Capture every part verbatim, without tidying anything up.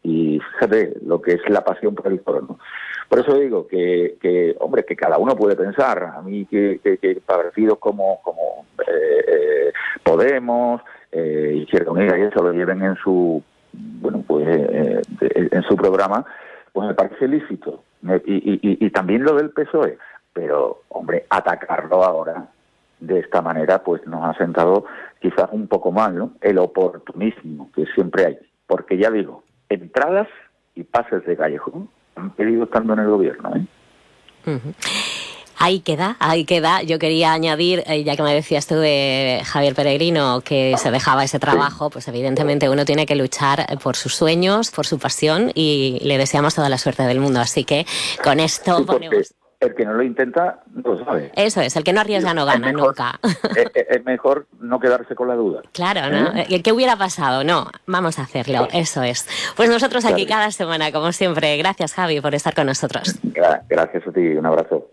y fíjate lo que es la pasión por el toro, ¿no? Por eso digo que, que hombre, que cada uno puede pensar. A mí que, que, que partidos como, como eh, Podemos, eh, Izquierda Unida y eso lo lleven en su, bueno, pues eh, en su programa, pues me parece lícito. Y, y, y, y también lo del P S O E, pero, hombre, atacarlo ahora de esta manera, pues nos ha sentado quizás un poco mal, ¿no? El oportunismo que siempre hay. Porque ya digo, entradas y pases de callejón han pedido estando en el gobierno, ¿eh? Uh-huh. Ahí queda, ahí queda. Yo quería añadir, eh, ya que me decías tú de Javier Peregrino, que se dejaba ese trabajo, pues evidentemente uno tiene que luchar por sus sueños, por su pasión, y le deseamos toda la suerte del mundo. Así que con esto sí, ponemos... El que no lo intenta, no lo sabe. Eso es, el que no arriesga no gana, es mejor, nunca. Es, es mejor no quedarse con la duda. Claro, ¿no? ¿Eh? ¿Qué hubiera pasado? No, vamos a hacerlo, eso es. Pues nosotros aquí claro. Cada semana, como siempre. Gracias, Javi, por estar con nosotros. Gracias a ti, un abrazo.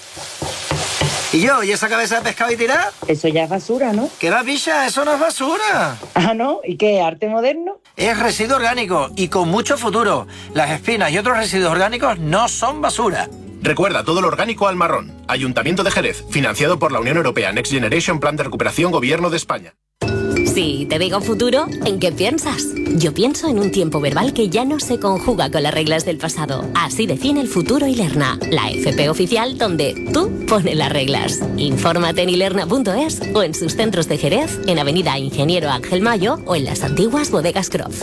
¿Y yo? ¿Y esa cabeza de pescado y tirar? Eso ya es basura, ¿no? ¿Qué va, bicha? Eso no es basura. Ah, ¿no? ¿Y qué? ¿Arte moderno? Es residuo orgánico y con mucho futuro. Las espinas y otros residuos orgánicos no son basura. Recuerda, todo lo orgánico al marrón. Ayuntamiento de Jerez, financiado por la Unión Europea, Next Generation Plan de Recuperación, Gobierno de España. Si te digo futuro, ¿en qué piensas? Yo pienso en un tiempo verbal que ya no se conjuga con las reglas del pasado. Así define el futuro Ilerna, la F P oficial donde tú pones las reglas. Infórmate en ilerna punto es o en sus centros de Jerez, en Avenida Ingeniero Ángel Mayo o en las antiguas bodegas Croft.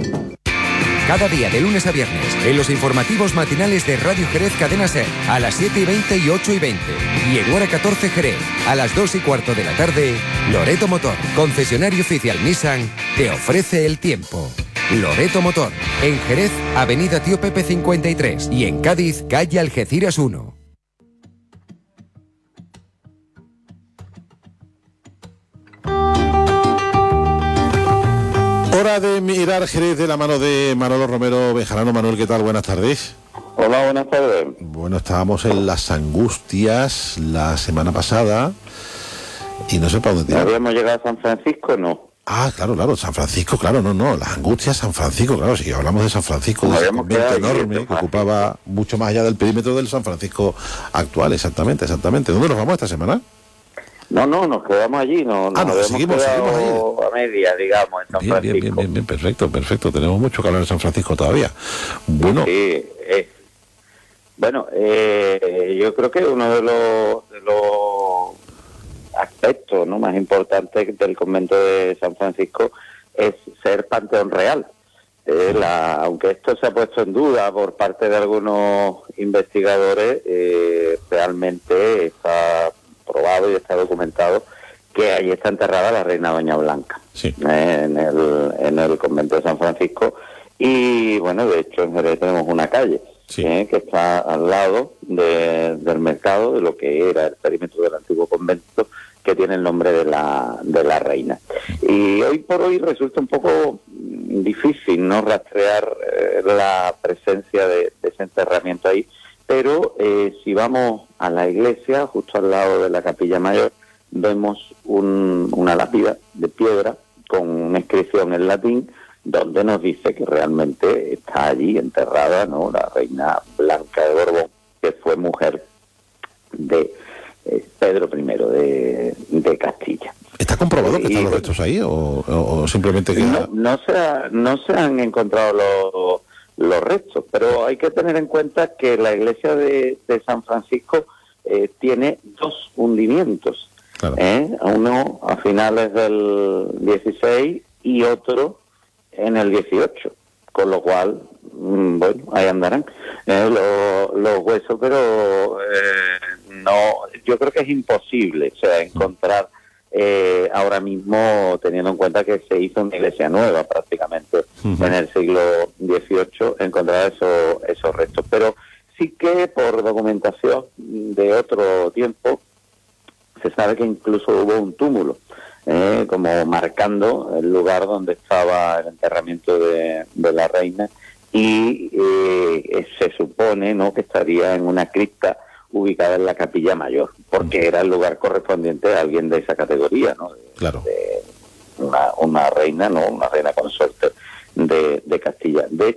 Cada día, de lunes a viernes, en los informativos matinales de Radio Jerez Cadena Ser, a las siete y veinte y ocho y veinte. Y en hora catorce Jerez, a las dos y cuarto de la tarde, Loreto Motor, concesionario oficial Nissan, te ofrece el tiempo. Loreto Motor, en Jerez, Avenida Tío Pepe cincuenta y tres. Y en Cádiz, calle Algeciras uno. Hora de mirar Jerez de la mano de Manolo Romero Bejarano. Manuel, ¿qué tal? Buenas tardes. Hola, buenas tardes. Bueno, estábamos en Las Angustias la semana pasada y no sé para dónde tirar. ¿Habíamos llegado a San Francisco? No. Ah, claro, claro, San Francisco, claro, no, no, Las Angustias, San Francisco, claro, si hablamos de San Francisco, de ese convento enorme que ocupaba mucho más allá del perímetro del San Francisco actual, exactamente, exactamente. ¿Dónde nos vamos esta semana? No, no, nos quedamos allí, no, nos ah, no, habíamos seguimos, quedado seguimos allí. a media, digamos, en San bien, Francisco. Bien, bien, bien, bien, perfecto, perfecto, tenemos mucho que hablar de San Francisco todavía. Bueno, sí, eh, bueno, eh, yo creo que uno de los, de los aspectos, ¿no?, más importantes del convento de San Francisco es ser panteón real. Eh, la, aunque esto se ha puesto en duda por parte de algunos investigadores, eh, realmente está probado y está documentado que allí está enterrada la reina Doña Blanca, sí. eh, en el en el convento de San Francisco. Y bueno, de hecho en Jerez tenemos una calle, sí. eh, que está al lado de, del mercado, de lo que era el perímetro del antiguo convento, que tiene el nombre de la de la reina. Y hoy por hoy resulta un poco difícil no rastrear eh, la presencia de, de ese enterramiento ahí, pero eh, si vamos a la iglesia, justo al lado de la capilla mayor, vemos un, una lápida de piedra con una inscripción en latín donde nos dice que realmente está allí enterrada, ¿no?, la reina Blanca de Borbón, que fue mujer de eh, Pedro primero de, de Castilla. ¿Está comprobado que están los restos ahí o, o, o simplemente que no, no se ha, no se han encontrado los los restos, pero hay que tener en cuenta que la iglesia de, de San Francisco eh, tiene dos hundimientos, claro. ¿eh? Uno a finales del dieciséis y otro en el dieciocho, con lo cual, mmm, bueno, ahí andarán eh, los, los huesos, pero eh, no, yo creo que es imposible, o sea, encontrar Eh, ahora mismo, teniendo en cuenta que se hizo una iglesia nueva prácticamente uh-huh. en el siglo dieciocho, encontrar esos, esos restos. Pero sí que por documentación de otro tiempo se sabe que incluso hubo un túmulo, eh, como marcando el lugar donde estaba el enterramiento de, de la reina, y eh, se supone, ¿no?, que estaría en una cripta ubicada en la capilla mayor, porque era el lugar correspondiente a alguien de esa categoría, ¿no? De, claro. De una, una reina, ¿no? Una reina consorte de, de Castilla. De